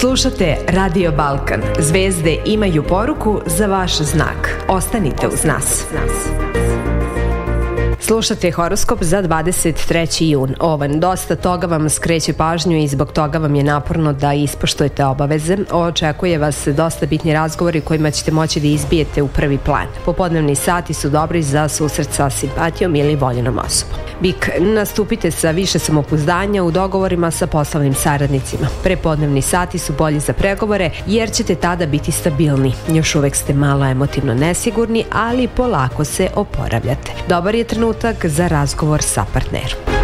Slušate Radio Balkan. Zvezde imaju poruku za vaš znak. Ostanite uz nas. Slušate horoskop za 23. jun. Ovan, dosta toga vam skreće pažnju i zbog toga vam je naporno da ispoštujete obaveze. Očekuje vas dosta bitni razgovori kojima ćete moći da izbijete u prvi plan. Popodnevni sati su dobri za susret sa simpatijom ili voljenom osobom. Bik, nastupite sa više samopouzdanja u dogovorima sa poslovnim saradnicima. Prepodnevni sati su bolji za pregovore jer ćete tada biti stabilni. Još uvek ste malo emotivno nesigurni, ali polako se oporavljate. Dobar je trenutak za razgovor sa partnerom.